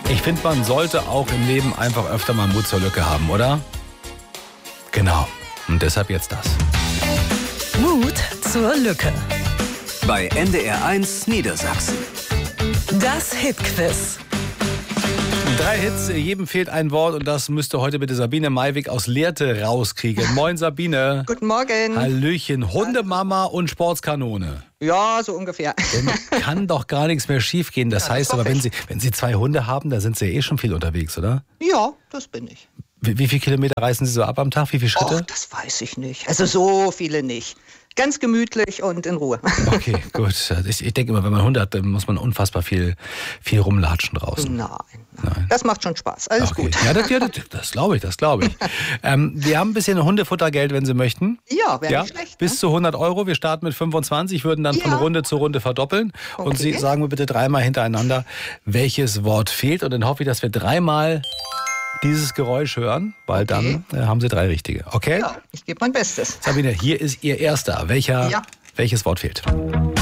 Ich finde, man sollte auch im Leben einfach öfter mal Mut zur Lücke haben, oder? Genau. Und deshalb jetzt das. Mut zur Lücke. Bei NDR1 Niedersachsen. Das Hitquiz. 3 Hits, jedem fehlt ein Wort und das müsste heute bitte Sabine Maiwig aus Lehrte rauskriegen. Moin Sabine. Guten Morgen. Hallöchen, Hundemama und Sportskanone. Ja, so ungefähr. Dann kann doch gar nichts mehr schief gehen. Das heißt aber, wenn Sie 2 Hunde haben, da sind Sie ja eh schon viel unterwegs, oder? Ja, das bin ich. Wie viele Kilometer reißen Sie so ab am Tag? Wie viele Schritte? Och, das weiß ich nicht. Also so viele nicht. Ganz gemütlich und in Ruhe. Okay, gut. Ich denke immer, wenn man Hunde hat, dann muss man unfassbar viel rumlatschen draußen. Nein. Das macht schon Spaß. Alles gut. Ja, das glaube ich. Wir haben ein bisschen Hundefuttergeld, wenn Sie möchten. Ja, wäre nicht schlecht. Bis zu 100 Euro. Wir starten mit 25, würden dann von Runde zu Runde verdoppeln. Okay. Und Sie sagen mir bitte 3-mal hintereinander, welches Wort fehlt. Und dann hoffe ich, dass wir 3-mal dieses Geräusch hören, weil dann haben Sie 3 richtige. Okay? Ja, ich gebe mein Bestes. Sabine, hier ist Ihr erster. Welches Wort fehlt?